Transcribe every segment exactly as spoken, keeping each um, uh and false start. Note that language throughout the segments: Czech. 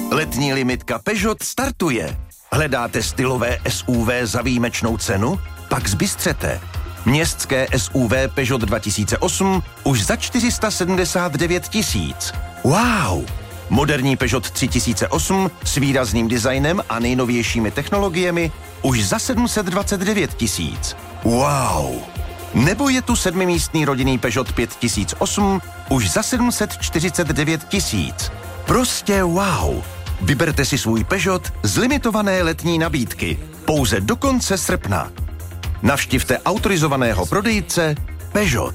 Letní limitka Peugeot startuje. Hledáte stylové S U V za výjimečnou cenu? Pak zbystřete. Městské S U V Peugeot dva tisíce osm už za čtyři sta sedmdesát devět tisíc. Wow! Moderní Peugeot tři tisíce osm s výrazným designem a nejnovějšími technologiemi už za sedm set dvacet devět tisíc. Wow! Nebo je tu sedmimístný rodinný Peugeot pět tisíc osm už za sedm set čtyřicet devět tisíc. Prostě wow! Vyberte si svůj Peugeot z limitované letní nabídky pouze do konce srpna. Navštivte autorizovaného prodejce Peugeot.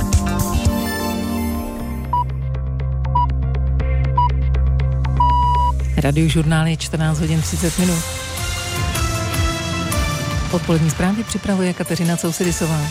Radiožurnál je čtrnáct hodin třicet minut. Odpolední zprávy připravuje Kateřina Cousidisová.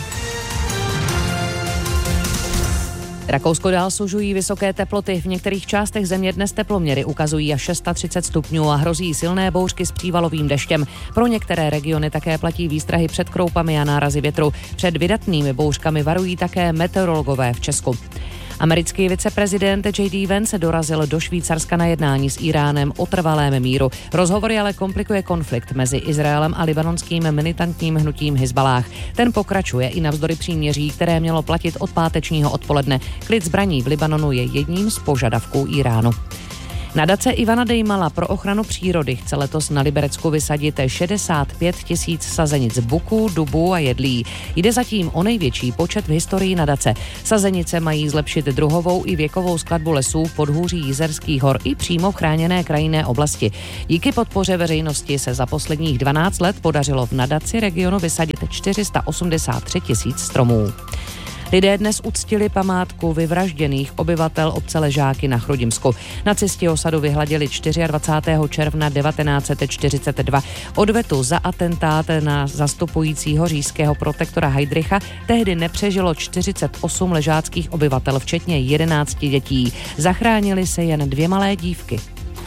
Rakousko dál sužují vysoké teploty. V některých částech země dnes teploměry ukazují až třicet šest stupňů a hrozí silné bouřky s přívalovým deštěm. Pro některé regiony také platí výstrahy před kroupami a nárazy větru. Před vydatnými bouřkami varují také meteorologové v Česku. Americký viceprezident J D Vance dorazil do Švýcarska na jednání s Iránem o trvalém míru. Rozhovory ale komplikuje konflikt mezi Izraelem a libanonským militantním hnutím Hizballáh. Ten pokračuje i navzdory příměří, které mělo platit od pátečního odpoledne. Klid zbraní v Libanonu je jedním z požadavků Iránu. Nadace Ivana Dejmala pro ochranu přírody chce letos na Liberecku vysadit šedesát pět tisíc sazenic buků, dubů a jedlí. Jde zatím o největší počet v historii nadace. Sazenice mají zlepšit druhovou i věkovou skladbu lesů v podhůří Jizerských hor i přímo v chráněné krajinné oblasti. Díky podpoře veřejnosti se za posledních dvanáct let podařilo v nadaci regionu vysadit čtyři sta osmdesát tři tisíc stromů. Lidé dnes uctili památku vyvražděných obyvatel obce Ležáky na Chrudimsku. Nacisti osadu vyhladili dvacátého čtvrtého června devatenáct set čtyřicet dva. Odvetu za atentát na zastupujícího říšského protektora Heydricha tehdy nepřežilo čtyřicet osm ležáckých obyvatel, včetně jedenácti dětí. Zachránili se jen dvě malé dívky.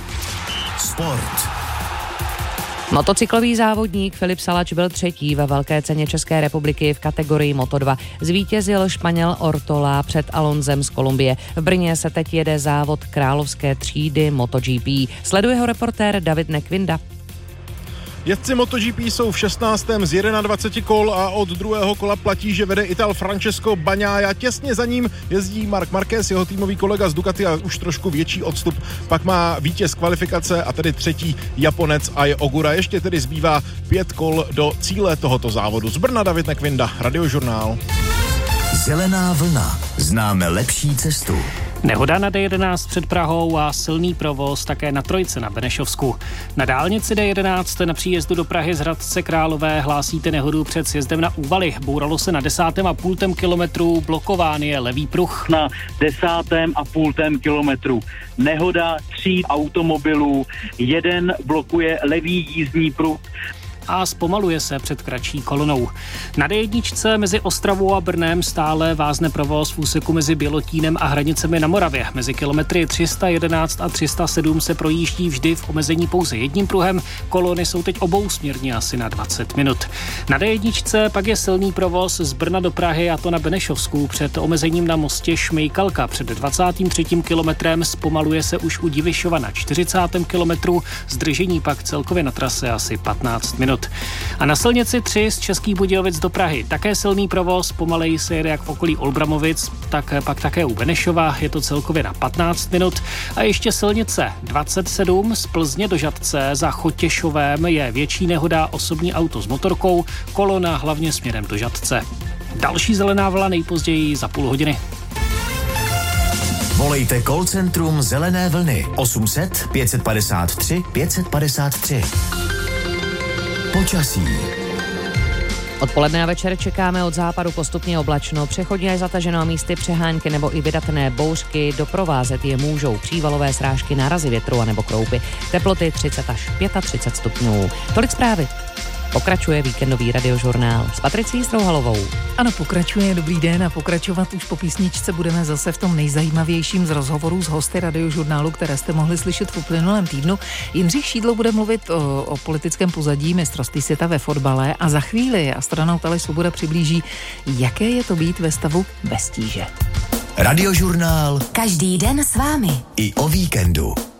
Sport. Motocyklový závodník Filip Salač byl třetí ve velké ceně České republiky v kategorii Moto dva. Zvítězil Španěl Ortola před Alonzem z Kolumbie. V Brně se teď jede závod královské třídy MotoGP. Sleduje ho reportér David Nekvinda. Jezdci MotoGP jsou v šestnáctém z dvaceti jedna kol a od druhého kola platí, že vede Ital Francesco Bagnaia. Těsně za ním jezdí Marc Marquez, jeho týmový kolega z Ducati a už trošku větší odstup. Pak má vítěz kvalifikace a tedy třetí Japonec Ai Ogura. Ještě tedy zbývá pět kol do cíle tohoto závodu. Z Brna David Nekvinda, Radiožurnál. Zelená vlna. Známe lepší cestu. Nehoda na D jedenáct před Prahou a silný provoz také na trojce na Benešovsku. Na dálnici D jedenáct na příjezdu do Prahy z Hradce Králové hlásíte nehodu před sjezdem na Úvaly. Bouralo se na desátém a půltém kilometru, blokován je levý pruh. Na desátém a půltém kilometru nehoda tří automobilů, jeden blokuje levý jízdní pruh. A zpomaluje se před kratší kolonou. Na D jedna mezi Ostravou a Brnem stále vázne provoz v úseku mezi Bělotínem a Hranicemi na Moravě. Mezi kilometry tři sta jedenáct a tři sta sedm se projíždí vždy v omezení pouze jedním pruhem. Kolony jsou teď obousměrně asi na dvacet minut. Na D jedna pak je silný provoz z Brna do Prahy, a to na Benešovsku před omezením na mostě Šmejkalka. Před dvacátým třetím kilometrem zpomaluje se už u Divišova na čtyřicátém kilometru, zdržení pak celkově na trase asi patnáct minut. A na silnici tři z Českých Budějovic do Prahy také silný provoz, pomaleji se jede jak v okolí Olbramovic, tak pak také u Benešova, je to celkově na patnáct minut. A ještě silnice dvacet sedm z Plzně do Žatce za Chotěšovem je větší nehoda, osobní auto s motorkou, kolona hlavně směrem do Žatce. Další zelená vlna nejpozději za půl hodiny. Volejte call centrum Zelené vlny osm set pět padesát tři pět padesát tři. Počasí. Odpoledne a večer čekáme od západu postupně oblačno, přechodně až zataženo a místy přehánky nebo i vydatné bouřky. Doprovázet je můžou přívalové srážky, nárazy větru a nebo kroupy. Teploty třicet až třicet pět stupňů. Tolik zprávy. Pokračuje víkendový Radiožurnál s Patricí Strouhalovou. Ano, pokračuje. Dobrý den a pokračovat už po písničce budeme zase v tom nejzajímavějším z rozhovorů s hosty Radiožurnálu, které jste mohli slyšet v uplynulém týdnu. Jindřich Šídlo bude mluvit o, o politickém pozadí mistrovství světa ve fotbale a za chvíli astronaut Aleš Svoboda přiblíží, jaké je to být ve stavu bez tíže. Radiožurnál. Každý den s vámi. I o víkendu.